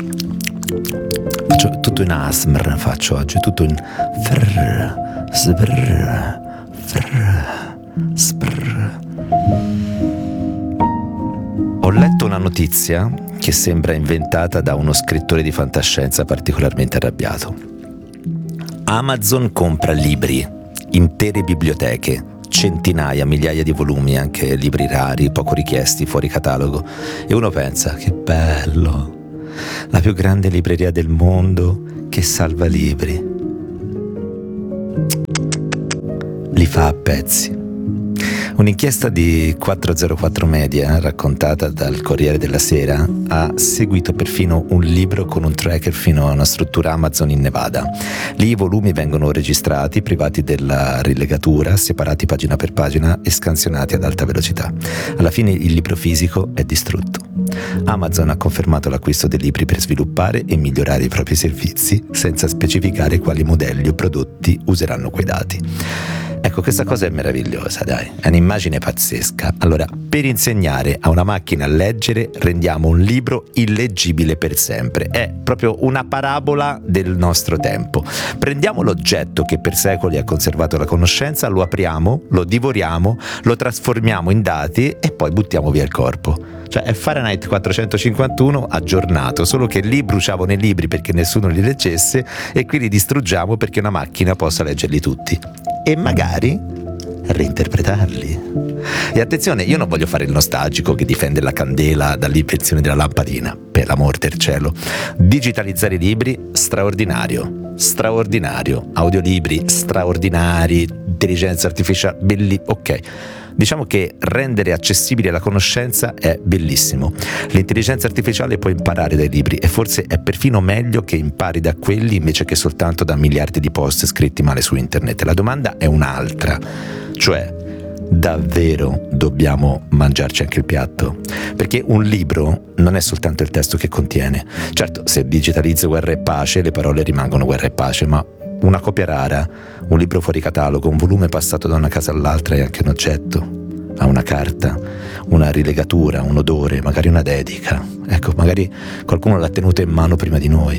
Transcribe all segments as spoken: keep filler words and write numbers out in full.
Faccio tutto in A S M R, faccio oggi tutto in frr, sbrr, frr, sbrr. Ho letto una notizia che sembra inventata da uno scrittore di fantascienza particolarmente arrabbiato. Amazon compra libri, intere biblioteche, centinaia, migliaia di volumi, anche libri rari, poco richiesti, fuori catalogo. E uno pensa, che bello, la più grande libreria del mondo che salva libri. Li fa a pezzi. Un'inchiesta di quattrocentoquaron Media, raccontata dal Corriere della Sera, ha seguito perfino un libro con un tracker fino a una struttura Amazon in Nevada. Lì i volumi vengono registrati, privati della rilegatura, separati pagina per pagina e scansionati ad alta velocità. Alla fine il libro fisico è distrutto. Amazon ha confermato l'acquisto dei libri per sviluppare e migliorare i propri servizi, senza specificare quali modelli o prodotti useranno quei dati. Ecco, questa cosa è meravigliosa, dai, è un'immagine pazzesca. Allora, per insegnare a una macchina a leggere, rendiamo un libro illeggibile per sempre. È proprio una parabola del nostro tempo. Prendiamo l'oggetto che per secoli ha conservato la conoscenza, lo apriamo, lo divoriamo, lo trasformiamo in dati e poi buttiamo via il corpo. Cioè è Fahrenheit quattrocentocinquantuno aggiornato, solo che lì bruciavano i libri perché nessuno li leggesse e qui li distruggiamo perché una macchina possa leggerli tutti e magari reinterpretarli. E attenzione, io non voglio fare il nostalgico che difende la candela dall'invenzione della lampadina, per l'amor del cielo. Digitalizzare i libri, straordinario, straordinario. Audiolibri, straordinari, intelligenza artificiale, belli, ok. Diciamo che rendere accessibile la conoscenza è bellissimo. L'intelligenza artificiale può imparare dai libri e forse è perfino meglio che impari da quelli invece che soltanto da miliardi di post scritti male su internet. La domanda è un'altra, cioè davvero dobbiamo mangiarci anche il piatto? Perché un libro non è soltanto il testo che contiene. Certo, se digitalizzo Guerra e Pace le parole rimangono Guerra e Pace, ma una copia rara, un libro fuori catalogo, un volume passato da una casa all'altra è anche un oggetto, ha una carta, una rilegatura, un odore, magari una dedica. Ecco, magari qualcuno l'ha tenuto in mano prima di noi.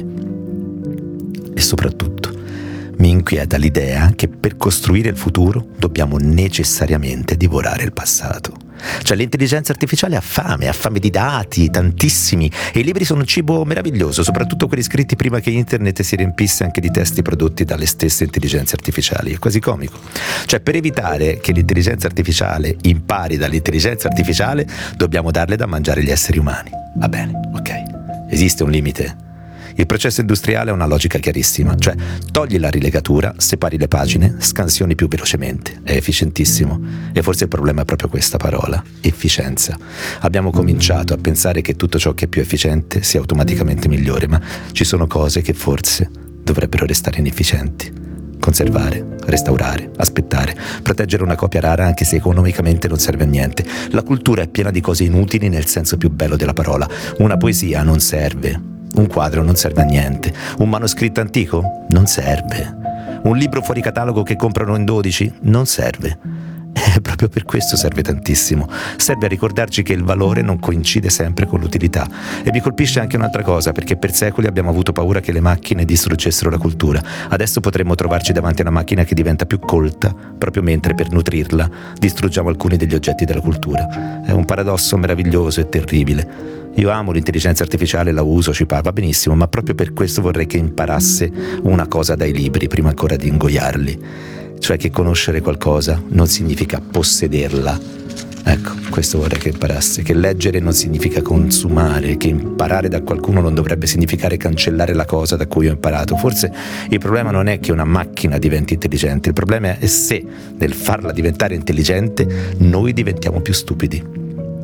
E soprattutto mi inquieta l'idea che per costruire il futuro dobbiamo necessariamente divorare il passato. Cioè l'intelligenza artificiale ha fame, ha fame di dati, tantissimi, e i libri sono un cibo meraviglioso, soprattutto quelli scritti prima che internet si riempisse anche di testi prodotti dalle stesse intelligenze artificiali. È quasi comico. Cioè per evitare che l'intelligenza artificiale impari dall'intelligenza artificiale dobbiamo darle da mangiare gli esseri umani. Va bene, ok. Esiste un limite. Il processo industriale ha una logica chiarissima, cioè togli la rilegatura, separi le pagine, scansioni più velocemente. È efficientissimo. E forse il problema è proprio questa parola, efficienza. Abbiamo cominciato a pensare che tutto ciò che è più efficiente sia automaticamente migliore, ma ci sono cose che forse dovrebbero restare inefficienti. Conservare, restaurare, aspettare, proteggere una copia rara anche se economicamente non serve a niente. La cultura è piena di cose inutili nel senso più bello della parola. Una poesia non serve. Un quadro non serve a niente. Un manoscritto antico? Non serve. Un libro fuori catalogo che comprano in dodici? Non serve. E proprio per questo serve tantissimo. Serve a ricordarci che il valore non coincide sempre con l'utilità. E mi colpisce anche un'altra cosa, perché per secoli abbiamo avuto paura che le macchine distruggessero la cultura. Adesso potremmo trovarci davanti a una macchina che diventa più colta, proprio mentre per nutrirla distruggiamo alcuni degli oggetti della cultura. È un paradosso meraviglioso e terribile. Io amo l'intelligenza artificiale, la uso, ci parla benissimo, ma proprio per questo vorrei che imparasse una cosa dai libri prima ancora di ingoiarli, cioè che conoscere qualcosa non significa possederla. Ecco, questo vorrei che imparasse, che leggere non significa consumare, che imparare da qualcuno non dovrebbe significare cancellare la cosa da cui ho imparato. Forse il problema non è che una macchina diventi intelligente, il problema è se nel farla diventare intelligente noi diventiamo più stupidi.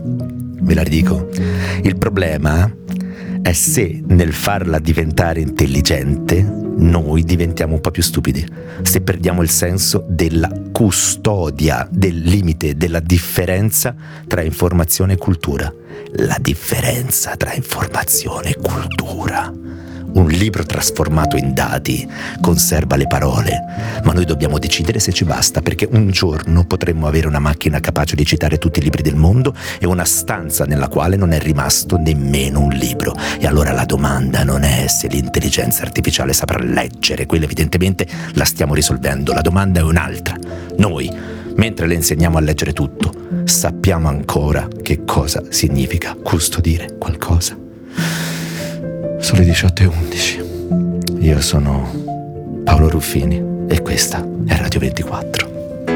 Ve la ridico. Il problema è se nel farla diventare intelligente noi diventiamo un po' più stupidi, se perdiamo il senso della custodia, del limite, della differenza tra informazione e cultura. La differenza tra informazione e cultura. Un libro trasformato in dati conserva le parole, ma noi dobbiamo decidere se ci basta, perché un giorno potremmo avere una macchina capace di citare tutti i libri del mondo e una stanza nella quale non è rimasto nemmeno un libro. E allora la domanda non è se l'intelligenza artificiale saprà leggere, quella evidentemente la stiamo risolvendo. La domanda è un'altra. Noi, mentre le insegniamo a leggere tutto, sappiamo ancora che cosa significa custodire qualcosa? Sono le diciotto e undici. Io sono Paolo Ruffini e questa è Radio ventiquattro.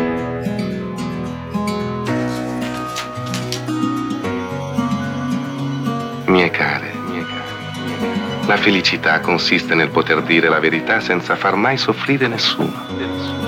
Mie care, mie care, la felicità consiste nel poter dire la verità senza far mai soffrire nessuno.